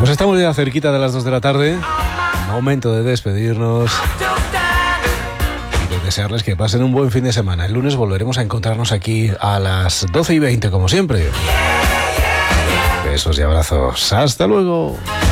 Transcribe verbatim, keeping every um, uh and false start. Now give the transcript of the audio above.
Pues estamos ya cerquita de las dos de la tarde. Momento de despedirnos y de desearles que pasen un buen fin de semana. El lunes volveremos a encontrarnos aquí a las doce y veinte, como siempre. Besos y abrazos. Hasta luego.